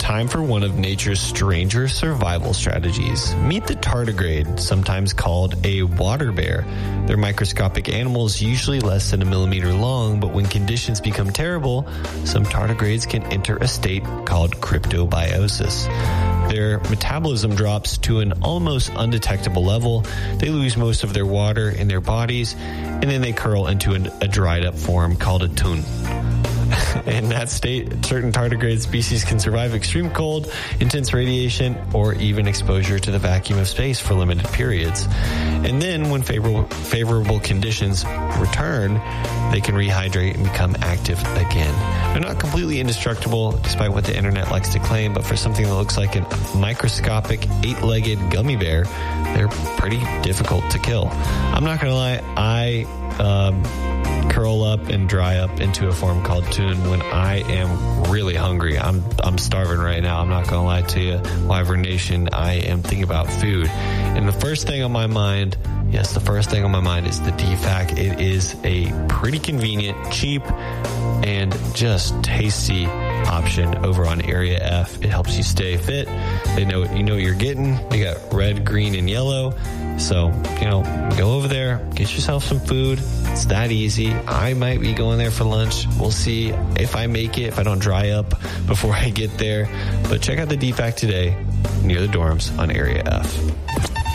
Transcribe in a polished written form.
time for one of nature's stranger survival strategies. Meet the tardigrade, sometimes called a water bear. They're microscopic animals, usually less than a millimeter long, but when conditions become terrible, some tardigrades can enter a state called cryptobiosis. Their metabolism drops to an almost undetectable level. They lose most of their water in their bodies, and then they curl into a dried up form called a tun. In that state, certain tardigrade species can survive extreme cold, intense radiation, or even exposure to the vacuum of space for limited periods. And then, when favorable conditions return, they can rehydrate and become active again. They're not completely indestructible, despite what the internet likes to claim, but for something that looks like a microscopic 8-legged gummy bear, they're pretty difficult to kill. I'm not going to lie, I curl up and dry up into a form called tun when I am really hungry. I'm starving right now. I'm not going to lie to you. Wyvern Nation, I am thinking about food. And the first thing on my mind is the DFAC. It is a pretty convenient, cheap, and just tasty option over on Area F. It helps you stay fit. You know what you're getting. They got red, green, and yellow. So, go over there, get yourself some food. It's that easy. I might be going there for lunch. We'll see if I make it, if I don't dry up before I get there. But check out the DFAC today near the dorms on Area F.